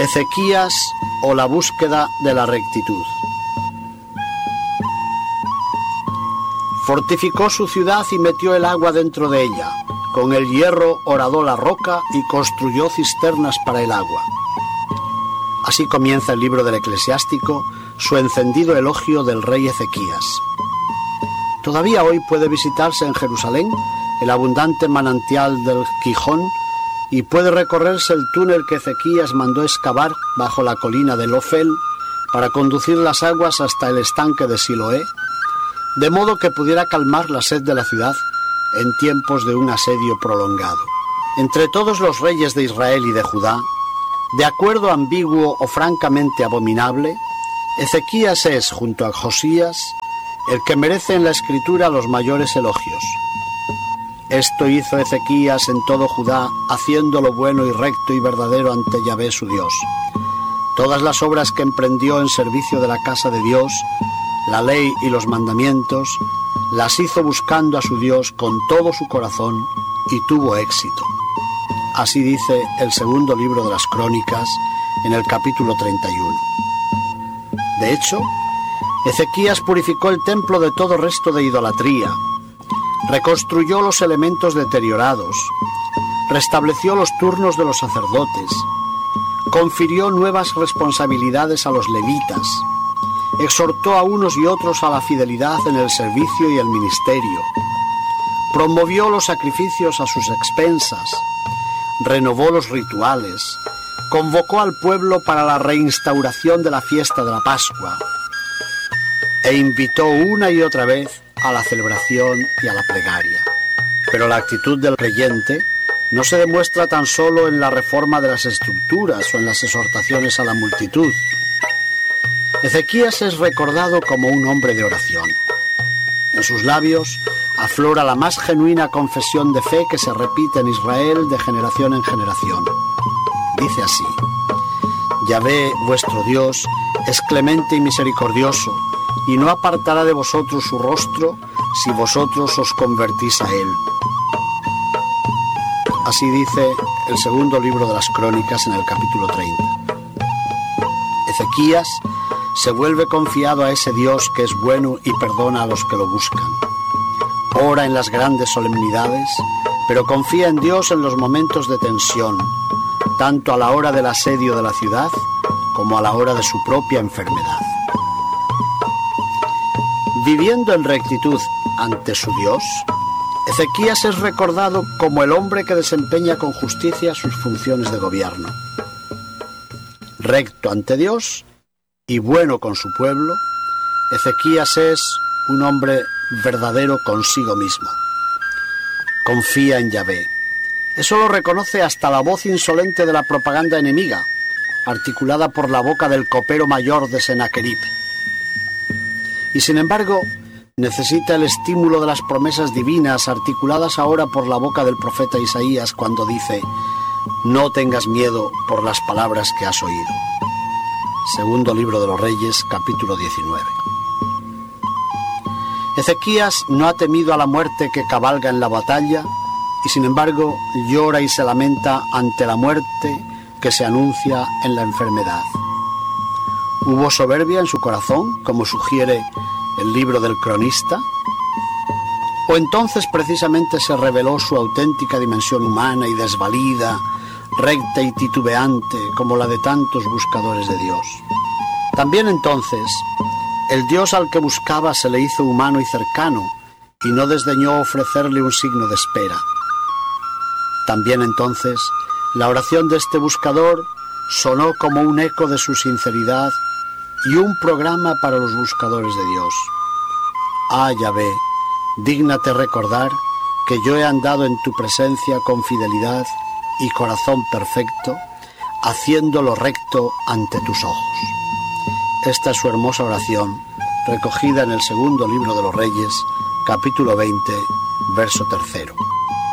Ezequías o la búsqueda de la rectitud. Fortificó su ciudad y metió el agua dentro de ella. Con el hierro horadó la roca y construyó cisternas para el agua. Así comienza el libro del Eclesiástico, su encendido elogio del rey Ezequías. Todavía hoy puede visitarse en Jerusalén el abundante manantial del Gihón y puede recorrerse el túnel que Ezequías mandó excavar bajo la colina de Ofel para conducir las aguas hasta el estanque de Siloé, de modo que pudiera calmar la sed de la ciudad en tiempos de un asedio prolongado. Entre todos los reyes de Israel y de Judá, de acuerdo ambiguo o francamente abominable, Ezequías es, junto a Josías, el que merece en la Escritura los mayores elogios. Esto hizo Ezequías en todo Judá, haciendo lo bueno y recto y verdadero ante Yahvé su Dios. Todas las obras que emprendió en servicio de la casa de Dios, la ley y los mandamientos, las hizo buscando a su Dios con todo su corazón y tuvo éxito. Así dice el segundo libro de las Crónicas, en el capítulo 31. De hecho, Ezequías purificó el templo de todo resto de idolatría, reconstruyó los elementos deteriorados, restableció los turnos de los sacerdotes, confirió nuevas responsabilidades a los levitas, exhortó a unos y otros a la fidelidad en el servicio y el ministerio, promovió los sacrificios a sus expensas, renovó los rituales, convocó al pueblo para la reinstauración de la fiesta de la Pascua e invitó una y otra vez a la celebración y a la plegaria. Pero la actitud del creyente no se demuestra tan solo en la reforma de las estructuras o en las exhortaciones a la multitud. Ezequías es recordado como un hombre de oración. En sus labios aflora la más genuina confesión de fe que se repite en Israel de generación en generación. Dice así: Yahvé, vuestro Dios, es clemente y misericordioso, y no apartará de vosotros su rostro si vosotros os convertís a él. Así dice el segundo libro de las Crónicas en el capítulo 30. Ezequías se vuelve confiado a ese Dios que es bueno y perdona a los que lo buscan. Ora en las grandes solemnidades, pero confía en Dios en los momentos de tensión, tanto a la hora del asedio de la ciudad como a la hora de su propia enfermedad. Viviendo en rectitud ante su Dios, Ezequías es recordado como el hombre que desempeña con justicia sus funciones de gobierno. Recto ante Dios y bueno con su pueblo, Ezequías es un hombre verdadero consigo mismo. Confía en Yahvé. Eso lo reconoce hasta la voz insolente de la propaganda enemiga, articulada por la boca del copero mayor de Sennacherib. Y sin embargo, necesita el estímulo de las promesas divinas articuladas ahora por la boca del profeta Isaías cuando dice: no tengas miedo por las palabras que has oído. Segundo libro de los Reyes, capítulo 19. Ezequías no ha temido a la muerte que cabalga en la batalla y sin embargo llora y se lamenta ante la muerte que se anuncia en la enfermedad. ¿Hubo soberbia en su corazón, como sugiere el libro del cronista? ¿O entonces precisamente se reveló su auténtica dimensión humana y desvalida, recta y titubeante como la de tantos buscadores de Dios? También entonces, el Dios al que buscaba se le hizo humano y cercano y no desdeñó ofrecerle un signo de espera. También entonces, la oración de este buscador sonó como un eco de su sinceridad y un programa para los buscadores de Dios. Ah, Yahvé, dígnate recordar que yo he andado en tu presencia con fidelidad y corazón perfecto, haciendo lo recto ante tus ojos. Esta es su hermosa oración, recogida en el segundo libro de los Reyes, capítulo 20, verso 3.